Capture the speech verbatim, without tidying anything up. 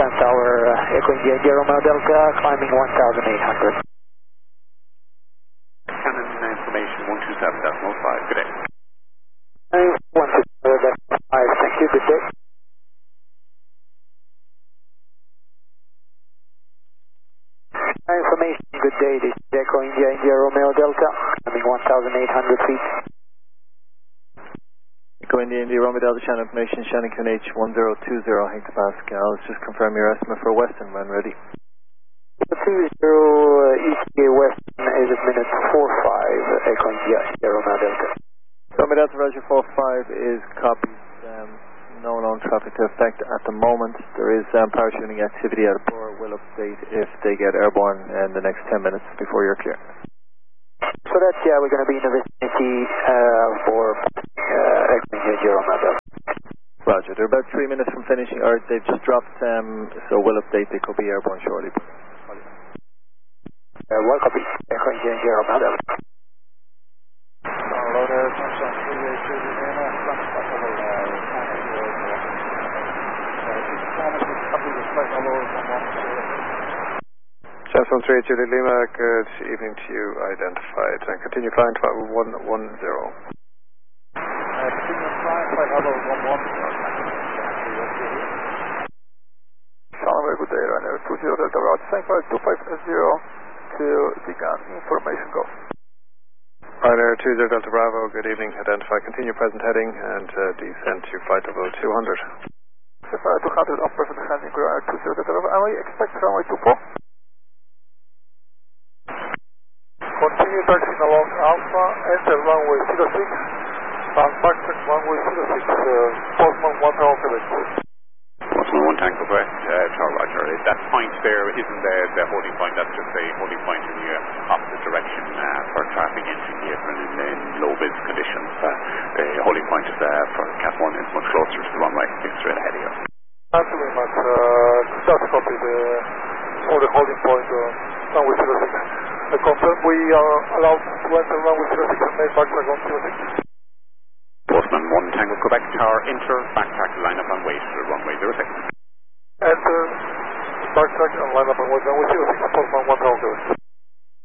Scan Tower, uh, Echo India, India Romeo Delta, climbing one thousand eight hundred. Canon information one two seven point five, good day. one two seven point five, thank you, good day. Information, good day, this is Echo India, India Romeo Delta, climbing one thousand eight hundred feet. Echo India, India Romeo Delta, channel information, Shannon Q N H one zero two zero hectopascals, just confirm your estimate for Western when ready. two zero uh, E T A Western is at minute four five, Echo India, India Romeo Delta. Romeo Delta, Roger four five is copied. Um, no known traffic to affect at the moment. There is um, parachuting activity at Borough. We'll update if they get airborne in the next ten minutes before you're clear. So that's, yeah, we're going to be in the vicinity uh, for uh, Echo India, India Romeo Delta. Roger, they're about three minutes from finishing, or they've just dropped, um, so we'll update. They could be airborne shortly. Uh, well copy, Echo India, India Romeo Delta. Hello there, Sunshine three eight two, Lima, Samsung three eight two Lima, good evening to you, identified, and continue flying to one one zero. Uh, continue flying, flight level one one zero. Very good day, runner two zero Delta Route, thank you, two five zero to begun, information go. Runner two zero Delta Bravo, good evening, identify, continue present heading, and uh, descend to flight level two hundred. two hundred, off present heading, runner two zero Delta Bravo, and we expect runway two four. Continue taxiing along Alpha, enter runway zero six, and backtrack runway zero six, uh, Postman one Tower Quebec. Postman one Tango Quebec, uh, Tower Roger. That point there isn't the, the holding point, that's just a holding point in the uh, opposite direction uh, for traffic entering the aircraft in, in low vis conditions. Uh, the holding point is uh, for Cat one is much closer to the runway, it's straight ahead of you. Thank you very much. Uh, just copy the, for the holding point, uh, runway zero six. I confirm we are allowed to enter runway zero six and make backtrack on zero six. Postman one Tango Quebec Tower, enter, backtrack, line up and wait for runway zero six. Enter, backtrack and line up and wait runway zero six, Postman one Tower Quebec.